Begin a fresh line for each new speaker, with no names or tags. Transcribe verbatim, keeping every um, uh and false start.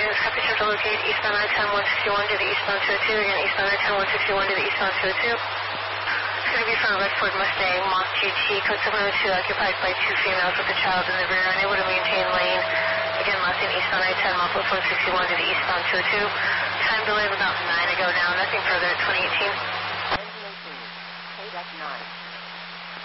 is copy to locate eastbound I ten one sixty-one to the eastbound two oh two. Again, eastbound I ten one sixty-one to the eastbound two oh two. It's going to be from a red Ford Mustang Mach G T, code seven oh two, occupied by two females with a child in the rear, unable to maintain lane. Again, last in eastbound I ten, Mach one sixty-one to the eastbound two oh two. Time delay of about nine to go now, nothing further at twenty eighteen.
K nine.